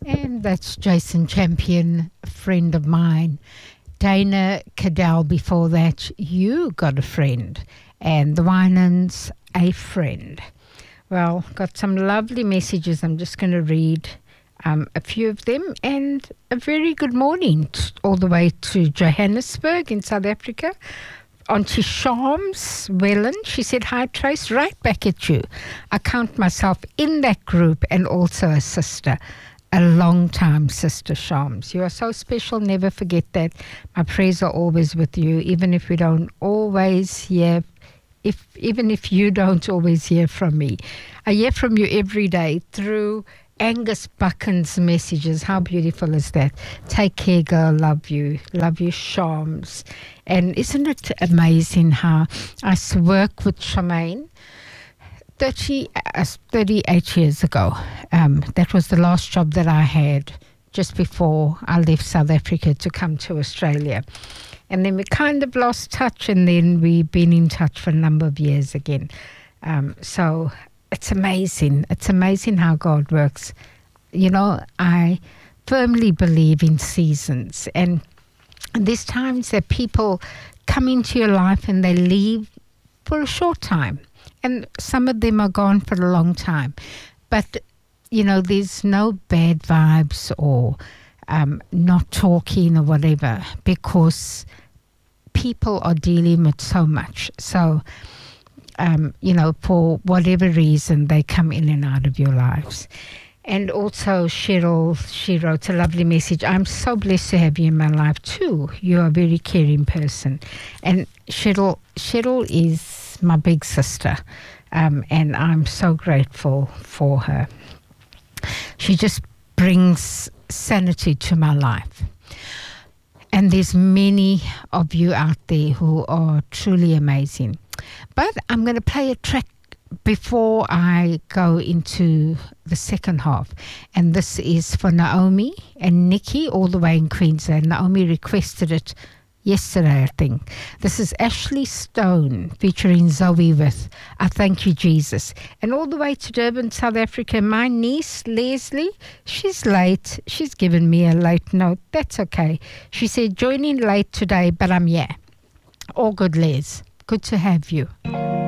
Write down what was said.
And that's Jason Champion, a friend of mine. Dana Cadell, before that, You Got a Friend. And the Winans, A Friend. Well, got some lovely messages. I'm just going to read a few of them. And a very good morning all the way to Johannesburg in South Africa. Auntie Shams Wellen, she said, "Hi Trace, right back at you. I count myself in that group and also a sister. A long-time sister, Shams. You are so special, never forget that. My prayers are always with you, even if we don't always hear, even if you don't always hear from me. I hear from you every day through Angus Buchan's messages." How beautiful is that? Take care, girl. Love you, Shams. And isn't it amazing how I work with Charmaine 38 years ago. That was the last job that I had just before I left South Africa to come to Australia. And then we kind of lost touch, and then we've been in touch for a number of years again. So it's amazing. It's amazing how God works. You know, I firmly believe in seasons. And there's times that people come into your life and they leave for a short time. And some of them are gone for a long time. But, you know, there's no bad vibes or not talking or whatever, because people are dealing with so much. So, you know, for whatever reason, they come in and out of your lives. And also Cheryl, she wrote a lovely message. "I'm so blessed to have you in my life too. You are a very caring person." And Cheryl is my big sister, and I'm so grateful for her. She just brings sanity to my life. And there's many of you out there who are truly amazing. But I'm going to play a track before I go into the second half. And this is for Naomi and Nikki all the way in Queensland. Naomi requested it yesterday, I think. This is Ashley Stone featuring Zoe with "I Thank You, Jesus." And all the way to Durban, South Africa, my niece, Leslie, she's late. She's given me a late note. That's okay. She said, "Joining late today, but I'm here." All good, Les. Good to have you.